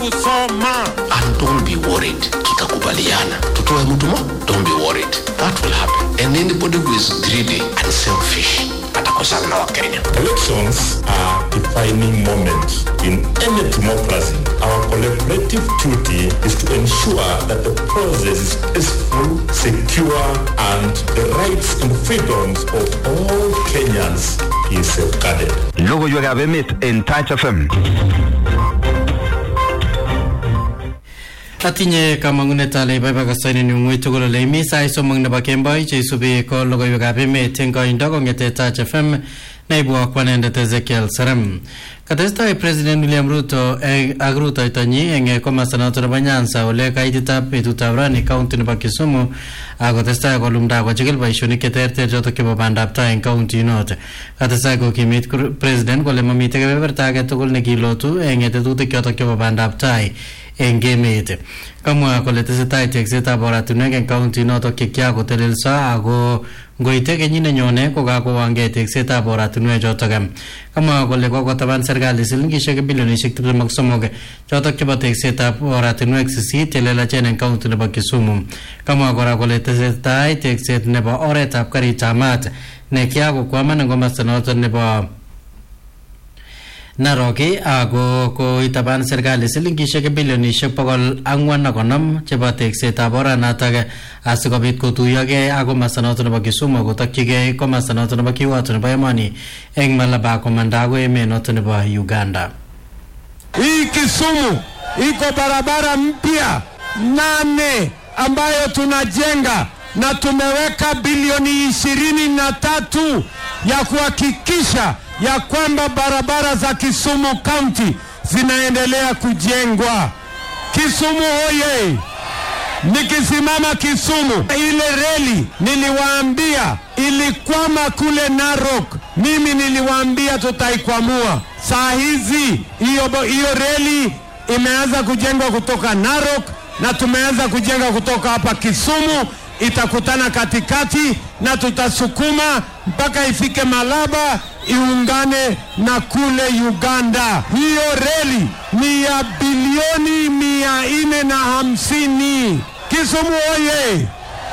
kusoma. And don't be worried. Tutakubaliana. Tutoe mtumo. Don't be worried. That will happen. And anybody who is greedy and selfish atakosana na Wakenya. Elections are defining moments in any democracy. Our collaborative duty is to ensure that the process is peaceful, secure, and the rights and freedoms of all Kenyans is safeguarded. Logo yo gabemit in Touch FM. Atinye kamangunet ale baba kasaini ni ngoi tugul le mi sai somong na bakembai che subi ko logo yo gabemit en ko indogo ngete Touch FM naibu akwanende Ezekiel Saram. Katesta President William Ruto agruta itanyi enge koma senator Banyansa ole kaitita petutavrani county ne Kisumu agotesta ko lumda ko chigil baishoni keterte joto ke babandap ta en county note. Katesta ko kimit president ko le mamite ke berta ke tugul ne kilotu enge tetutik joto ke babandap tai engemete kama kole tesetai tekseta boratunek en county noto kikya ko telelsa ago goite ke nyine nyone ko ga ko wange tekseta boratunek joto gam kama kole ko taban serikali silingishek bilionishek 23 joto ke tekseta boratunek sisi telela chen en county ne Kisumu kama kora kole tesetai tekset ne ba oretab kari chamat ne kya ko kwama ne ngoma sanoto ne ba Naroki ago ko itaban serikali silingishek bilionishek 450 chebo teksetab oranatak asikobit kotuyoge ago masanoto nebo Kisumu kotokyige komasanoto nebo kiwoto nebo emoni eng Malaba komanda ago emenoto nebo Uganda. Hii Kisumu iko barabara mpya 8 ambayo tunajenga na tumeweka bilioni 23 ya kuhakikisha ya kwamba barabara za Kisumu County zinaendelea kujengwa. Kisumu hoye! Nikisimama Kisumu, ile reli niliwaambia ilikwama kule Narok. Mimi niliwaambia tutaikwamua. Saa hizi hiyo reli imeanza kujengwa kutoka Narok na tumeanza kujenga kutoka hapa Kisumu. Itakutana katikati na tutasukuma mpaka ifike Malaba iungane na kule Uganda. Hiyo reli ni ya bilioni 450. Kisumu oye!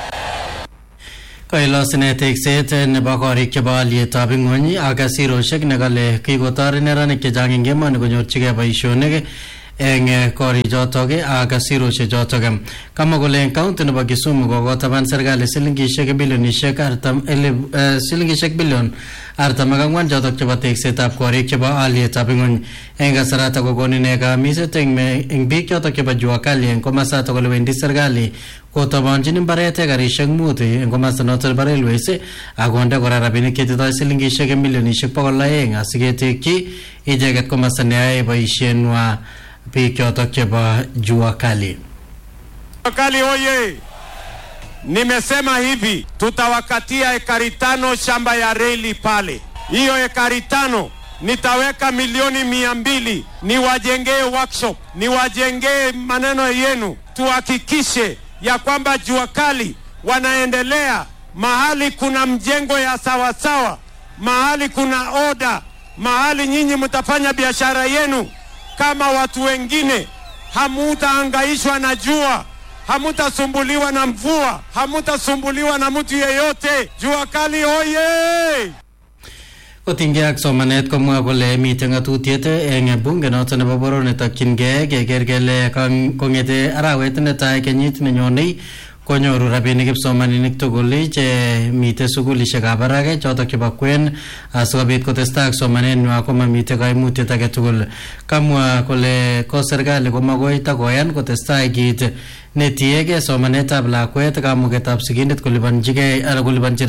Kailosine tekset ne bakori ke baliet ab ngony agasiroshek ne gale kigotare neranik ke jangin gemani konyorchige boisionik eng kori jotoge agasiroshe jotoge kama kole county nebo Kisumu kogotaban serikali silingishek bilionishek 40 silingishek bilion 44 jotok chebo teksetab korik chebo alietab ngony eng kasarata kokoni ne kamiset eng biik jotok chebo jua kali eng komasato kole wendi serikali kotabanjin mbaret garishek 5 eng komasanoto nebo railways agonde kora rabinik chetitoi silingishek milionishek 200 asiketekyi icheget komasane ay boisienwa Pikyoto cheba jua kali. Kali oye! Nimesema hivi, tutawakatia ekari 5 shamba ya reli pale. Hiyo ekari 5 nitaweka milioni 200 niwajengee workshop, niwajengee maneno yenu, tuhakikishe ya kwamba jua kali wanaendelea mahali kuna mjengo ya sawasawa, mahali kuna order, mahali nyinyi mtafanya biashara yenu kama watu wengine. Hamutahangaishwa na jua, hamutasumbuliwa na mvua, hamutasumbuliwa na mtu yeyote. Jua kali hoye! Kotinge ak somanet komwa kole miten ngatutiet eng bunge noto nebo Boror takyinge keker kele kongete arawet netai kenyit nenyone konyoru rabinik kipsomaninik tugul che mite sugulishekab barak chotok chebo kwen asikobit kotestai ak somanenywa komamite kaimutiet age tugul. Kamwa kole ko serikali komagoi takoyan kotestai kit netiege somanetab lakwet kamugetab sigindet kolibanjige ala kolibanji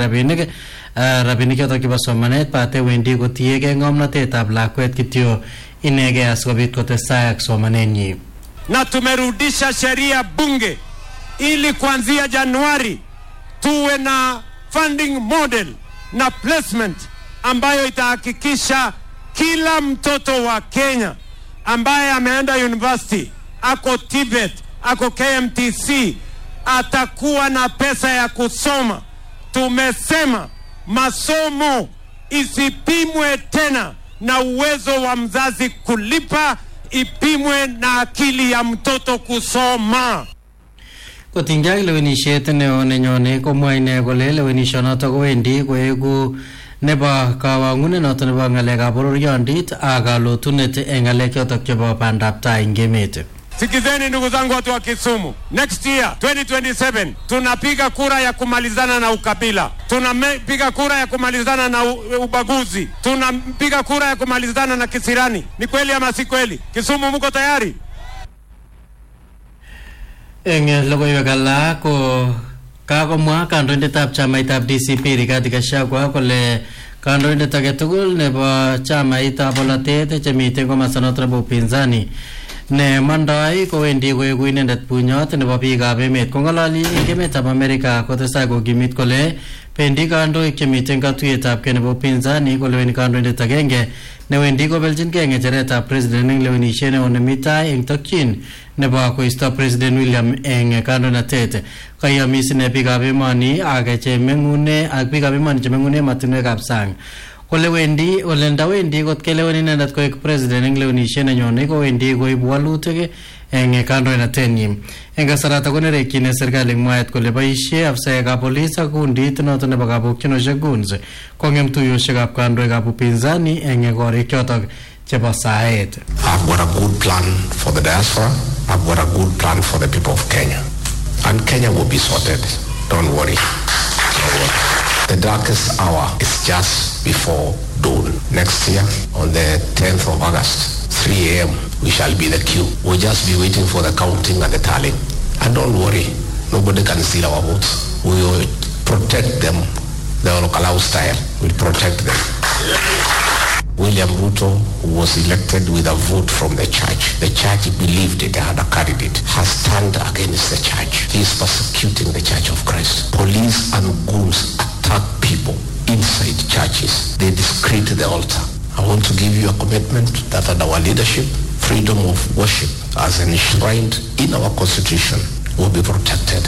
rabinik chotok chebo somanet pate wendi kotiege ngomnotetab lakwet kityo inege asikobit kotestai ak somanenyi. Na tumerudisha sheria bunge ili kuanzia Januari tuwe na funding model na placement ambayo itahakikisha kila mtoto wa Kenya ambaye ameenda university, ako Tibet, ako KMTC, atakuwa na pesa ya kusoma. Tumesema masomo isipimwe tena na uwezo wa mzazi kulipa, ipimwe na akili ya mtoto kusoma. Kotingjak lewenishet neo nenyone komwa ine kole lewenishonoto kowendi koeku nebo kawangunet noto nebo ngalekab bororyondit ak kalotunet eng ngalek chotok chebo bandab tai eng emet. Sikizeni ndugu zangu watu wa Kisumu, next year 2027 tunapiga kura ya kumalizana na ukabila, tunapiga kura ya kumalizana na ubaguzi, tunapiga kura ya kumalizana na kisirani. Ni kweli ama si kweli? Kisumu mko tayari? Eng logoiwek alak ko kakomwa kandoindetab chamaitab DCP Rigathi Gachagua kole kandoindet age tugul nebo chamaitab bolotet chemiten komasta noto nebo upinzani ne mandai kowendi koeku inendet bunyot nebo biikab emet. Kong'ololi eng emetab Amerika kotestai kokimit kole bendi kandoik chemiten katuiyetab kei nebo upinzani koleweni kandoindet agenge newendi kobeljingei ng'echeretab president eng lewenishet neo nemi tai eng tokyin nebo koisto president William eng kandoinatet. Kayomis ine biikab emoni ak chemeng'une ak biikab emoni chemeng'une ematinwekab sang kole wendi olenda wendi kot kelewen inendet koek president eng lewenishet nenyone kowendi koib walutik eng kandoinatenyi. Eng kasarata konerekyin serikali mwaet kole boisie afsaekab polis ak kundit noto nebo kabokchinoshek guns kong'em tuyoshekab kandoikab upinzani eng korik chotok chebo saet. I've got a good plan for the diaspora. I've got a good plan for the people of Kenya. And Kenya will be sorted. Don't worry. The darkest hour is just before dawn. Next year, on the 10th of August, 3 a.m., we shall be the queue. We'll just be waiting for the counting and the tallying. And don't worry, nobody can steal our votes. We will protect them the Olokalaw style. We'll protect them. William Ruto, who was elected with a vote from the church believed it had a candidate, has turned against the church. He is persecuting the Church of Christ. Police and goons attack people inside churches. They desecrate the altar. I want to give you a commitment that under our leadership, freedom of worship as enshrined in our constitution will be protected.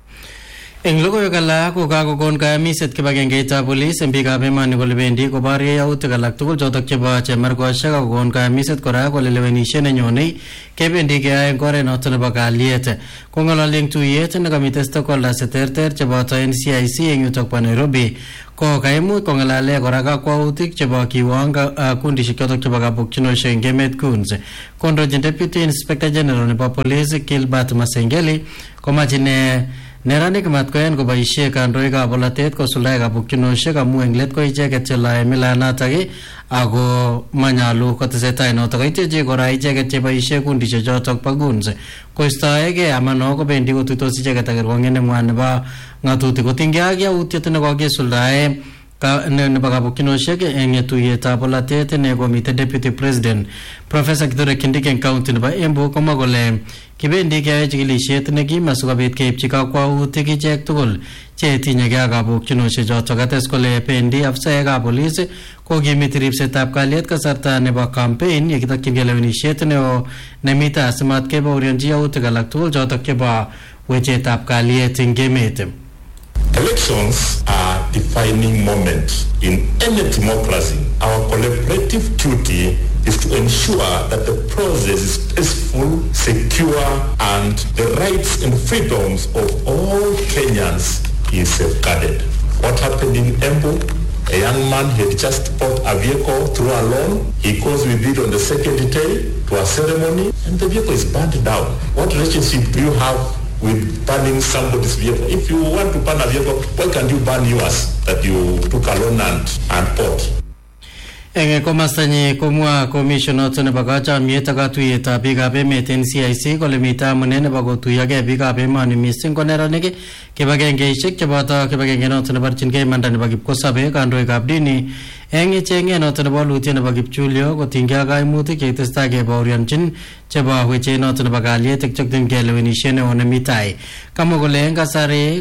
Eng logoiwek alak ko kakokon kayamiset kibagengeitab polis eng biikab emoni kole bendi koborye yautik alak tugul chotok chebo chemarkoshek ak kokon kayamiset kora kole lewenishet nenyonei kebendi keyoe eng oret noto nebo kalyet. Kong'ololi eng tuyet nekamite stakeholders cheterter cheboto NCIC eng yutok bo Nairobi ko kaimuch kong'alale kora kakwautik chebo kiwong kundishek chotok chebo kabokchinoshek eng emet guns. Kondochin Deputy Inspector General nebo Police Gilbert Masengeli komachine neranik matkoyan koboisie kandoikab bolotet kosuldae kabokchinoshek amu eng let ko icheket chelae milanatak ako manyalu kotesetai notok. Koitechi kora icheket cheboisie kundishek chotok bo guns koistoegei amano kobendi kotuitos icheket ak kerkong'et nemwa nebo ng'atutik kotinygei ak yautiet nekokisuldae nebo kabokchinoshek eng tuiyetab bolotet ne komite Deputy President Professor Kithure Kindiki eng county nebo Embu komwa kole kibendi keyoe chikilishet nekim asikobit keipchi kakwautik ichek tugul chetinyegei ak kabokchinoshek chotok. Kates kole bendi afsaekab polis kokimiti ripsetab kalyet kasarta nebo campaign yekitokyingei lewenishet neo nemite asimat kebaorionchi yautik alak tugul chotok chebo wechetab kalyet eng emet. Elections are defining moments in any democracy. Our collective duty is to ensure that the process is peaceful, secure, and the rights and freedoms of all Kenyans is safeguarded. What happened in Embu? A young man had just bought a vehicle through a loan. He goes with it on the second day to a ceremony, and the vehicle is burned down. What relationship do you have with burning somebody's vehicle? If you want to burn a vehicle, why can't you burn yours that you took a loan and bought? Eng komastanyi komwa commissioner nebo kachomyet ak katuiyetab biikab emet NCIC kole mite amune nebo kotuyogei biikab emoni mising ko neranik kibagengeishek cheboto kibagenge noto neborchingei imanda nebo kipkosobe kandoikab dini eng icheng'et noto nebo walutiet nebo kipchulyo kotinygei ak kaimutik chekitestai kebaorionchin chebo wechet noto nebo kalyet ak chokchingei lewenishet neo nemi tai. Kamwa kole eng kasari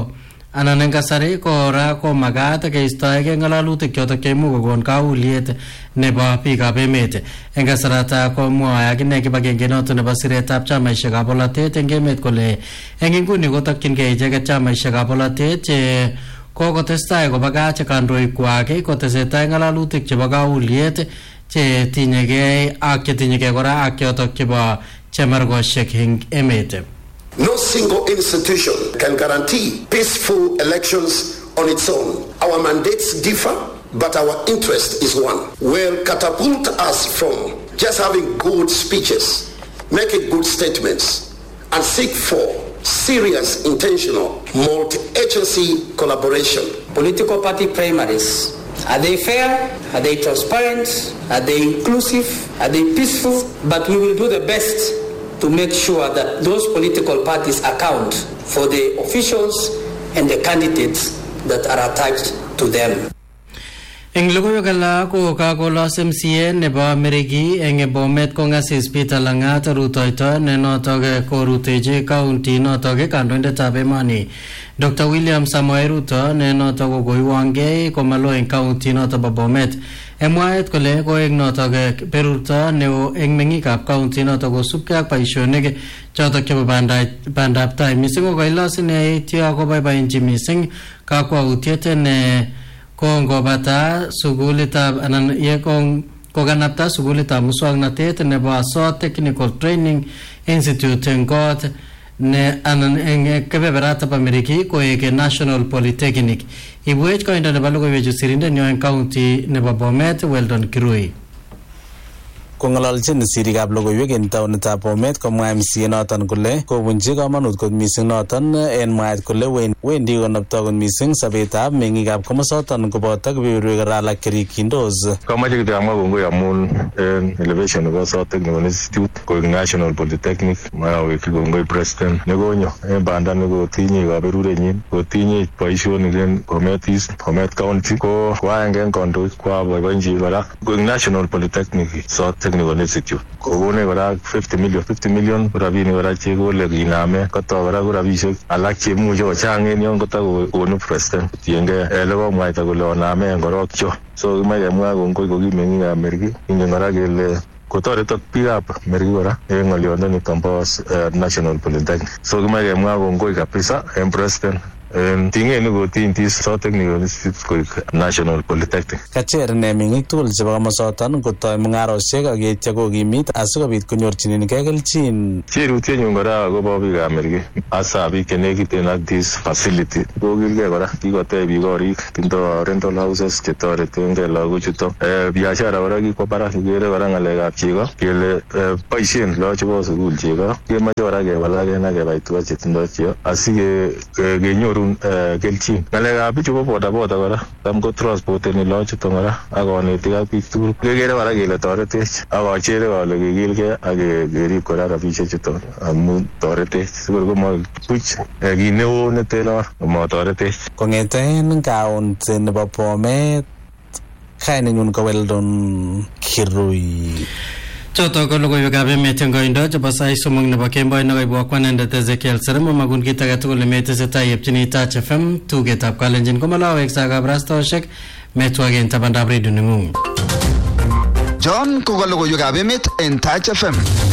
kora ko magat keistoegei ng'alalutik chotok cheimuch kokon kauliet nebo biikab emet. Eng kasarata komwoe akine kibagenge noto nebo siretab chamaishekab bolotet eng emet kole eng inguni kotokchingei icheket chamaishekab bolotet che kokotestai kobakach kandoikwak kotesetai ng'alalutik chebo kauliet che tinyegei ak chetinyegei kora ak yotok chebo chemargoshek eng emet. No single institution can guarantee peaceful elections on its own. Our mandates differ, but our interest is one. Will catapult us from just having good speeches, making good statements, and seek for serious, intentional, multi-agency collaboration. Political party primaries, are they fair? Are they transparent? Are they inclusive? Are they peaceful? But we will do the best to make sure that those political parties account for the officials and the candidates that are attached to them. Eng logoiwek alak ko kakolos MCA nebo Meriki eng Bomet kongasis Peter Langat rutoito ne notok ko rutechi county notok kandoindetab emoni Dr. William Samoei Ruto ne notok ko koiwangei komalo eng county notok bo Bomet. Emwaet kole ko eng notok berurto neo eng mengikab county notok kosubkei ak boisionik chotok chebo bandab tai mising ko kailos ine ityo akoboiboenchi mising kakwautiet ne kongobata sugulitab anan koganapta sugulitab muswoknatet nebo Asot Technical Training Institute eng kot ne anan eng kebebertab Ameriki koek National Polytechnic. Ibwech koindo nebo logoiwechu sirindenyo eng county nebo Bomet, Weldon Kirui. Kong'ololjin sirikab logoiwek en taonitab Bomet komwa MCA noton kole kobunji kamanut kot mising noton en mwaet kole wendi konopto kot mising sobetab meng'ikab komosoton koboto kebeberwek alak cherikyindos. Kamache kityo amwa kongoi amun en elevation nebo Asot Technical Institute koik National Polytechnic, mawekyi kongoi president nekonyo en banda nekotinye kaberurenyin, kotinye boisionik en Bomet East, Bomet County ko aenge en kandoik kwaboiboenchi kora koik National Polytechnic Asot Technical Institute. Kokone kora 50 million rabinik kora chekole kiname kotok kora ko rabisiek alak chemuche kochang en yon kotakokonu president tiengei elekomwaita kole onamen korokcho. So kimache kemwa kongoi kokimeng'ikab Meriki, ingen kora kele kotoretok biikab Meriki kora en ng'olyondoniton bo National Polytechnic. So kimache kemwa kongoi kabisa en president tinget nekotiny Asot Technical Institute koik National Polytechnic. Kacher ne meng'ik tugul chebo komosoton kotoi mung'arosiek ak yeityo kokimit asikobit konyorchinengei kelchin. Cherutyenyun kora akobo biikab Meriki, hasa biik chenekiten ak this facility, kokilgei kora kikotech biik korik, tindoi rental houses chetoretengei lagochuton. Biashara kora kikwo barak, ikere kora ng'alekab chego kele boisien lagok chebo sukul chego, kemoche kora kewalaken ak kebai tuga chetindoi chego asikenyoru kelchin. Ng'alekab bichu bo bodaboda kora tam ko transporteni lagchuton kora ak konetik ak biik tugul. Kekere kora kele toretech ak achere kole kekilgei ak kerib kora rabisiek chuton amun toretech sikor komabuch kit neo neteno komotoretech. Kong'eten county nebo Bomet, kainenyun ko Weldon Kirui. Choto ko logoiwekab emet eng koindo chebo sait somok nebo kemboi nekaibwa kwanendet Ezekiel Serem magun kit age tugul nemetesetai yepchini Touch FM tugetab Kalenjin komalawek sa kabarastaoshek metwagen tabandab redio neng'ung. John ko logoiwekab emet en Touch FM.